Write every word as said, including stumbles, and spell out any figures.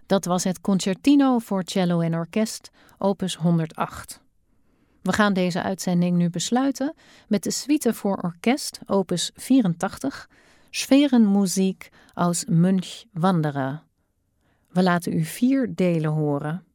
Dat was het Concertino voor cello en orkest, opus honderdacht. We gaan deze uitzending nu besluiten met de suite voor orkest, opus vierentachtig, Sphärenmusik aus Mönch Wanderer. We laten u vier delen horen.